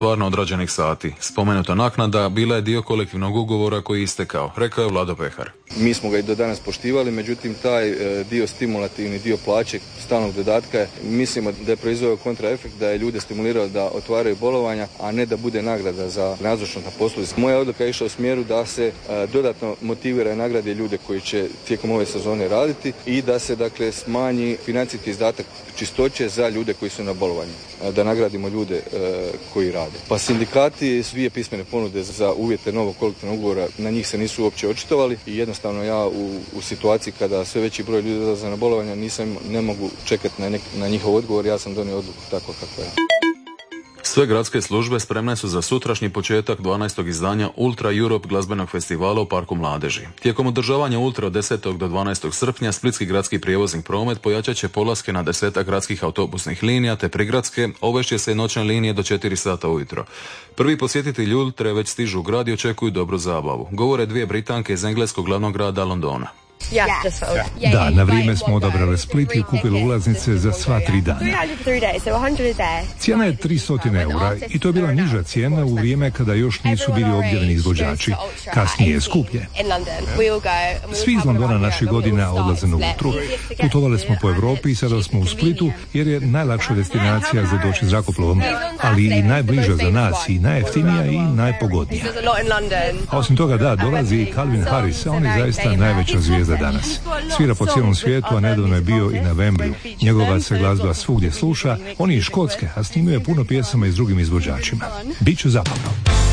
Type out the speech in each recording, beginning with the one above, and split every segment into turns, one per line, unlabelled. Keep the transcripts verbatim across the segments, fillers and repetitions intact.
stvarno odrađenih sati. Spomenuta naknada bila je dio kolektivnog ugovora koji je istekao, rekao je Vlado Pehar.
Mi smo ga i do danas poštivali, međutim taj e, dio stimulativni, dio plaće, stalnog dodatka, mislimo da je proizveo kontraefekt, da je ljude stimulirao da otvaraju bolovanja, a ne da bude nagrada za nazočnost na poslu. Moja odluka je išla u smjeru da se e, dodatno motivira i nagrade ljude koji će tijekom ove sezone raditi i da se dakle smanji financijski izdatak čistoće za ljude koji su na bolovanju, da nagradimo ljude e, koji rade. Pa sindikati dvije pismene ponude za uvjete novog kolektivnog ugovora, na njih se nisu uopće očitovali i jednostavno ja u, u situaciji kada sve veći broj ljudi odlaze na bolovanja nisam, ne mogu čekati na, nek, na njihov odgovor, ja sam donio odluku tako kako je.
Sve gradske službe spremne su za sutrašnji početak dvanaestog izdanja Ultra Europe glazbenog festivala u Parku mladeži. Tijekom održavanja Ultra od desetog do dvanaestog srpnja splitski gradski prijevoznik promet pojačat će polaske na desetak gradskih autobusnih linija te prigradske, uvešće se noćne linije do četiri sata ujutro. Prvi posjetitelji Ultre već stižu u grad i očekuju dobru zabavu. Govore dvije Britanke iz engleskog glavnog grada Londona.
Da, na vrijeme smo odabrali Split i kupili ulaznice za sva tri dana. Cijena je tristo eura i to je bila niža cijena u vrijeme kada još nisu bili objavljeni izvođači. Kasnije je skuplje. Svi iz Londona naših godina odlaze na Ultru. Putovali smo po Europi i sada smo u Splitu jer je najlakša destinacija za doći zrakoplovom, ali i najbliža za nas i najjeftinija i najpogodnija. A osim toga da, dolazi i Calvin Harris, a on je zaista najveća zvijezda danas. Svira po cijelom svijetu, a nedavno je bio i na Wembleyu. Njegova se glazba svugdje sluša, on je iz Škotske, a snimio je puno pjesama i s drugim izvođačima. Biće zabavno.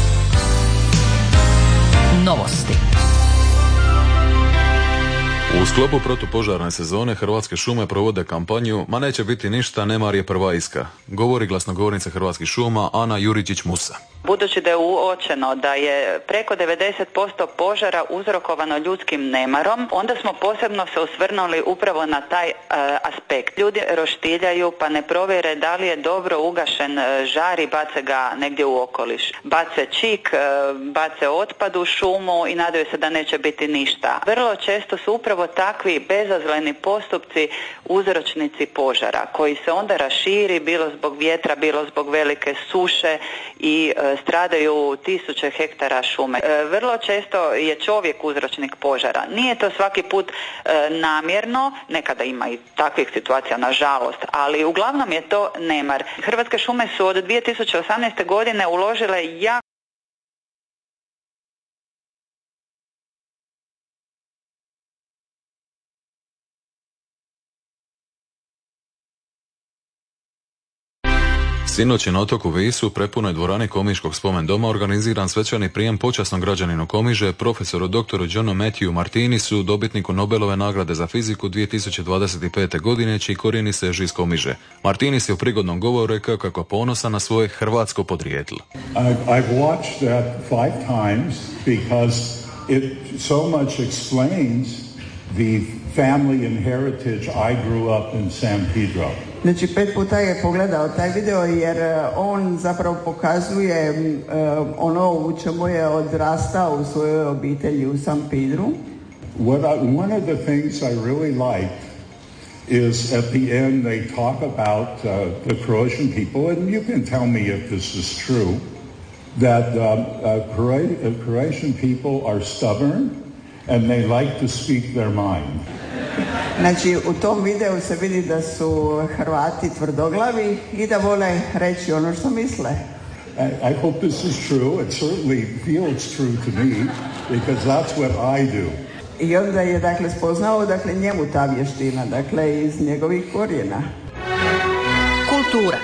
Novosti.
U sklopu protupožarne sezone Hrvatske šume provode kampanju Ma neće biti ništa, nemar je prva iskra. Govori glasnogovornica Hrvatskih šuma Ana Juričić-Musa.
Budući da je uočeno da je preko devedeset posto požara uzrokovano ljudskim nemarom, onda smo posebno se osvrnuli upravo na taj e, aspekt. Ljudi roštiljaju pa ne provjere da li je dobro ugašen e, žar i bace ga negdje u okoliš. Bace čik, e, bace otpad u šumu i nadaju se da neće biti ništa. Vrlo često su upravo takvi bezazleni postupci uzročnici požara koji se onda raširi bilo zbog vjetra, bilo zbog velike suše i e, stradaju tisuće hektara šume. E, vrlo često je čovjek uzročnik požara. Nije to svaki put e, namjerno, nekada ima i takvih situacija nažalost, ali uglavnom je to nemar. Hrvatske šume su od dvije tisuće osamnaeste. godine uložile jako
Sinoć je na otoku Visu u prepunoj dvorani Komiškog spomen doma organiziran svečani prijem počasnom građaninu Komiže, profesoru doktoru Johnu Matthew Martinisu, dobitniku Nobelove nagrade za fiziku dvije tisuće dvadeset pete. godine, čiji korijeni sežu iz Komiže. Martinis je u prigodnom govoru rekao kako je ponosan na svoje hrvatsko podrijetlo.
I've watched that five times because it so much explains the family and heritage I grew up in San Pedro.
Znači pet puta je pogledao taj video jer on zapravo pokazuje uh, ono u čemu je odrastao u svojoj obitelji u San Pedru.
What I, one of the things I really liked is at the end they talk about uh, the Croatian people, and you can tell me if this is true, that uh, uh, Croatian people are stubborn and they like to speak their mind.
Znači, u tom videu se vidi da su Hrvati tvrdoglavi i da vole reći ono što misle.
I, I hope this is true. It certainly feels true to me because that's what I do.
I onda je, dakle, spoznao, dakle, njemu ta vještina, dakle, iz njegovih korijena.
Kultura.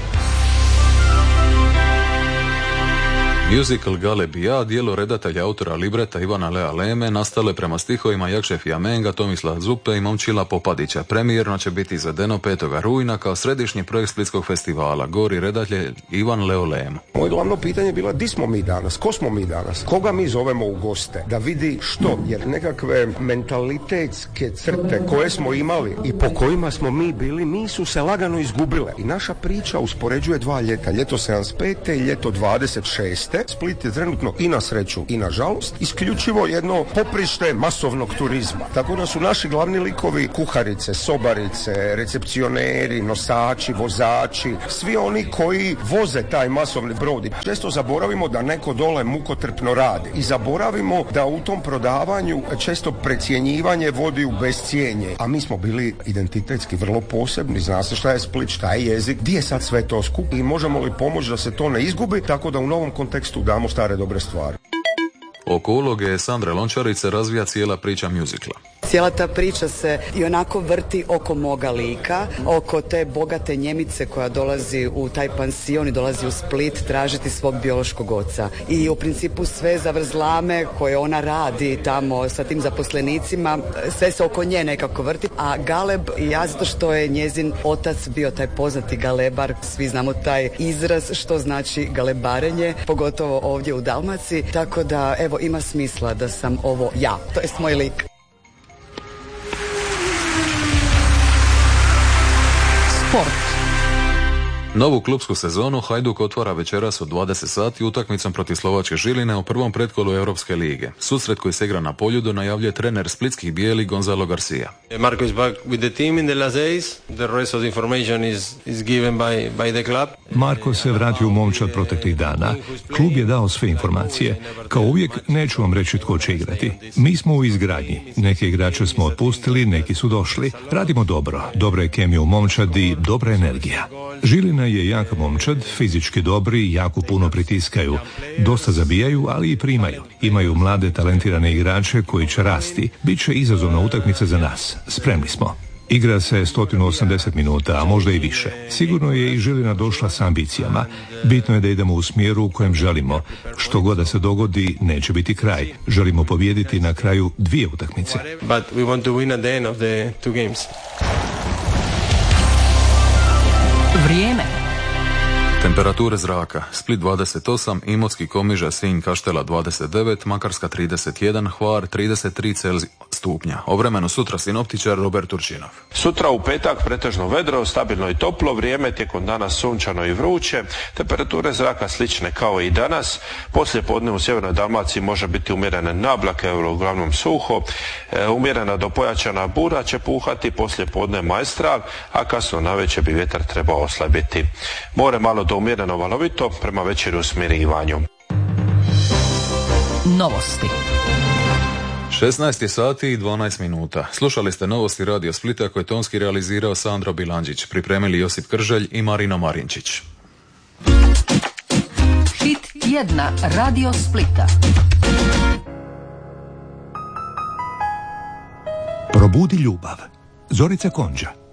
Musical Galeb i ja, dijelo redatelja autora libreta Ivana Lea Leme, nastale prema stihovima Jakše Fjamenga, Tomislava Zupe i Momčila Popadića. Premijerno će biti izvedeno petog rujna kao središnji projekt Splitskog festivala. Govori redatelj Ivan Leo Lemo.
Moje glavno pitanje je bilo di smo mi danas, ko smo mi danas, koga mi zovemo u goste, da vidi što, jer nekakve mentalitetske crte koje smo imali i po kojima smo mi bili, mi su se lagano izgubile. I naša priča uspoređuje dva ljeta, ljeto sedamdeset pete i ljeto dvadeset šeste Split. Split je trenutno i na sreću i na žalost isključivo jedno poprište masovnog turizma. Tako da su naši glavni likovi kuharice, sobarice, recepcioneri, nosači, vozači, svi oni koji voze taj masovni brod. Često zaboravimo da neko dole mukotrpno radi i zaboravimo da u tom prodavanju često precjenjivanje vodi u bescijenje. A mi smo bili identitetski vrlo posebni. Zna se šta je Split, šta je jezik, gdje je sad sve to skup i možemo li pomoći da se to ne izgubi, tako da u novom kontekstu damo stare dobre stvari.
Oko uloge Sandre Lončarić razvija cijela priča mjuzikla.
Cijela ta priča se i onako vrti oko moga lika, oko te bogate Njemice koja dolazi u taj pansion i dolazi u Split tražiti svog biološkog oca. I u principu sve zavrzlame koje ona radi tamo sa tim zaposlenicima, sve se oko nje nekako vrti. A Galeb i ja, zato što je njezin otac bio taj poznati galebar, svi znamo taj izraz što znači galebarenje, pogotovo ovdje u Dalmaciji, tako da evo ima smisla da sam ovo ja, to jest moj lik.
Sport.
Novu klupsku sezonu Hajduk otvara večeras u dvadeset sati utakmicom protiv Slovačke Žiline u prvom pretkolu Europske lige. Susret koji se igra na Poljudu najavljuje trener splitskih bijeli Gonzalo Garcia.
Marko is back with the team in the last days. The rest of the information is is given by by the club.
Marko se vratio u Momčad proteklih dana. Klub je dao sve informacije. Kao uvijek neću vam reći tko će igrati. Mi smo u izgradnji. Neke igrače smo otpustili, neki su došli. Radimo dobro. Dobra je kemija u Momčadi, dobra energija. Žilina je jaka momčad, fizički dobri, jako puno pritiskaju. Dosta zabijaju, ali i primaju. Imaju mlade talentirane igrače koji će rasti. Biće izazovna utakmica za nas. Spremni smo. Igra se sto osamdeset minuta, a možda i više. Sigurno je i Žilina došla s ambicijama. Bitno je da idemo u smjeru u kojem želimo. Što god da se dogodi, neće biti kraj. Želimo pobijediti na kraju dvije utakmice.
But we want to win at the end of the two games.
Vrijeme.
Temperature zraka: Split dvadeset osam, Imotski, Komiža, Sinj, Kaštela dvadeset devet, Makarska trideset jedan, Hvar trideset tri Celzija stupnja. O vremenu sutra sinoptičar Robert Turčinov.
Sutra u petak pretežno vedro, stabilno i toplo vrijeme, tijekom dana sunčano i vruće. Temperature zraka slične kao i danas. Poslije podne u sjevernoj Dalmaciji može biti umjerene nablake, uglavnom suho. E, umjerena do pojačana bura će puhati, poslije podne majstral, a kasno navečer bi vjetar trebao oslabiti. More malo do umjereno valovito, prema večeri u smirivanju.
Novosti.
šesnaest sati i dvanaest minuta. Slušali ste novosti Radio Splita koje tonski realizirao Sandro Bilandžić, pripremili Josip Krželj i Marino Marinčić.
Hit tjedna Radio Splita.
Probudi ljubav. Zorica Konđa.